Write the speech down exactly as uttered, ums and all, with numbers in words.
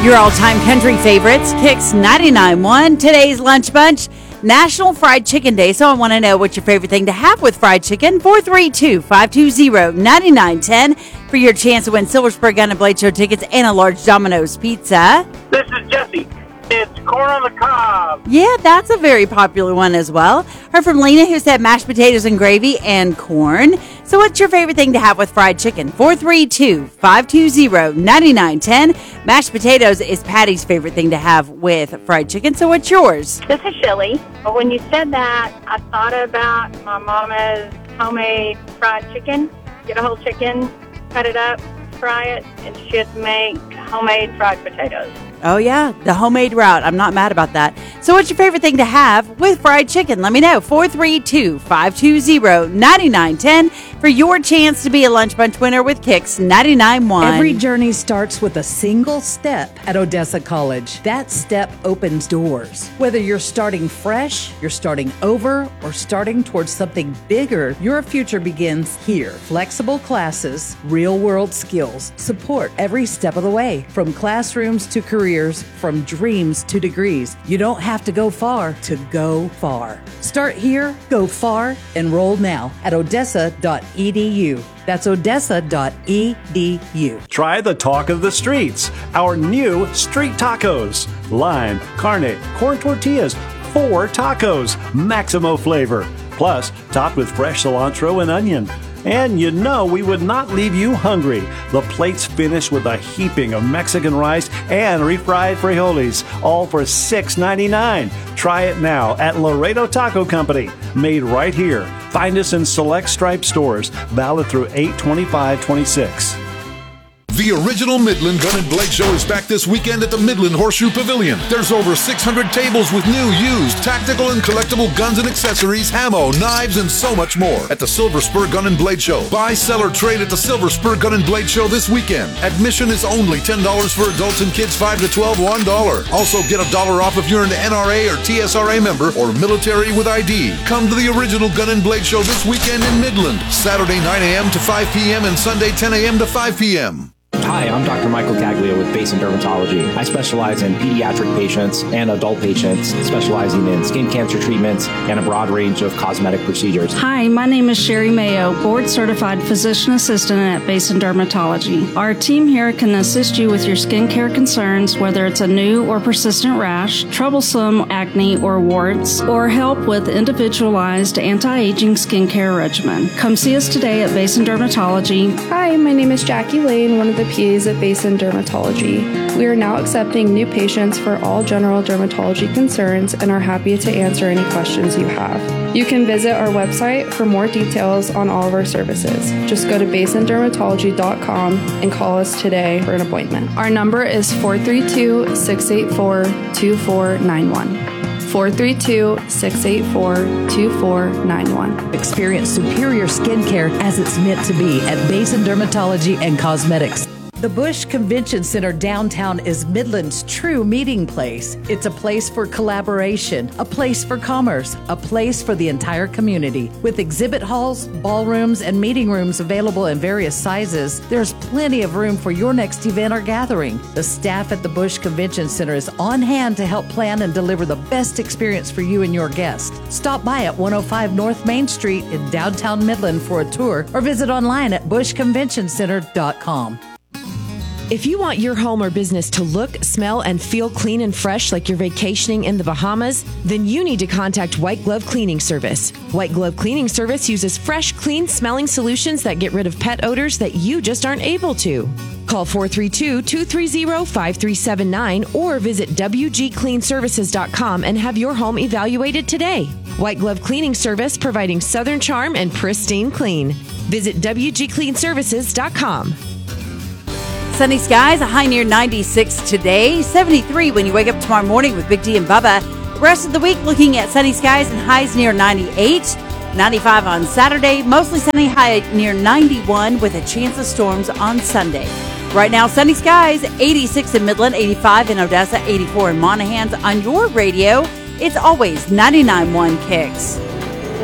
Your all-time country favorites, Kicks ninety-nine point one. Today's Lunch Bunch, National Fried Chicken Day. So I want to know what's your favorite thing to have with fried chicken. four three two, five two zero, nine nine one zero for your chance to win Silver Spur Gun and Blade Show tickets and a large Domino's pizza. This is Jesse. It's corn on the cob. Yeah, that's a very popular one as well. Heard from Lena, who said mashed potatoes and gravy and corn. So what's your favorite thing to have with fried chicken? four three two, five two zero, nine nine one zero. Mashed potatoes is Patty's favorite thing to have with fried chicken. So what's yours? This is Shelley. But when you said that, I thought about my mama's homemade fried chicken. Get a whole chicken, cut it up, fry it, and she'd make homemade fried potatoes. Oh, yeah, the homemade route. I'm not mad about that. So what's your favorite thing to have with fried chicken? Let me know. four three two, five two zero, nine nine one zero for your chance to be a Lunch Bunch winner with Kicks ninety-nine point one. Every journey starts with a single step at Odessa College. That step opens doors. Whether you're starting fresh, you're starting over, or starting towards something bigger, your future begins here. Flexible classes, real-world skills, support every step of the way, from classrooms to careers. From dreams to degrees. You don't have to go far to go far. Start here, go far, enroll now at odessa dot e d u. That's odessa dot e d u. Try the talk of the streets, our new street tacos. Lime, carne, corn tortillas, four tacos, Maximo flavor. Plus, topped with fresh cilantro and onion. And you know we would not leave you hungry. The plate's finished with a heaping of Mexican rice and refried frijoles, all for six ninety-nine. Try it now at Laredo Taco Company, made right here. Find us in select Stripe stores, valid through eight twenty-five twenty-six. The original Midland Gun and Blade Show is back this weekend at the Midland Horseshoe Pavilion. There's over six hundred tables with new, used, tactical, and collectible guns and accessories, ammo, knives, and so much more at the Silver Spur Gun and Blade Show. Buy, sell, or trade at the Silver Spur Gun and Blade Show this weekend. Admission is only ten dollars for adults and kids five to twelve, one dollar. Also get a dollar off if you're an N R A or T S R A member or military with I D. Come to the original Gun and Blade Show this weekend in Midland. Saturday nine a.m. to five p.m. and Sunday ten a.m. to five p.m. Hi, I'm Doctor Michael Caglia with Basin Dermatology. I specialize in pediatric patients and adult patients, specializing in skin cancer treatments and a broad range of cosmetic procedures. Hi, my name is Sherry Mayo, board-certified physician assistant at Basin Dermatology. Our team here can assist you with your skincare concerns, whether it's a new or persistent rash, troublesome acne or warts, or help with individualized anti-aging skincare regimen. Come see us today at Basin Dermatology. Hi, my name is Jackie Lane, one of the P As at Basin Dermatology. We are now accepting new patients for all general dermatology concerns and are happy to answer any questions you have. You can visit our website for more details on all of our services. Just go to basin dermatology dot com and call us today for an appointment. Our number is four three two, six eight four, two four nine one. four three two, six eight four, two four nine one. Experience superior skincare as it's meant to be at Basin Dermatology and Cosmetics. The Busch Convention Center downtown is Midland's true meeting place. It's a place for collaboration, a place for commerce, a place for the entire community. With exhibit halls, ballrooms, and meeting rooms available in various sizes, there's plenty of room for your next event or gathering. The staff at the Busch Convention Center is on hand to help plan and deliver the best experience for you and your guests. Stop by at one oh five North Main Street in downtown Midland for a tour or visit online at busch convention center dot com. If you want your home or business to look, smell, and feel clean and fresh like you're vacationing in the Bahamas, then you need to contact White Glove Cleaning Service. White Glove Cleaning Service uses fresh, clean smelling solutions that get rid of pet odors that you just aren't able to. Call four three two, two three zero, five three seven nine or visit w g clean services dot com and have your home evaluated today. White Glove Cleaning Service, providing Southern charm and pristine clean. Visit w g clean services dot com. Sunny skies, a high near ninety-six today, seventy-three when you wake up tomorrow morning with Big D and Bubba. The rest of the week looking at sunny skies and highs near ninety-eight, ninety-five on Saturday, mostly sunny, high near ninety-one with a chance of storms on Sunday. Right now, sunny skies, eighty-six in Midland, eighty-five in Odessa, eighty-four in Monahans. On your radio, it's always ninety-nine point one Kicks.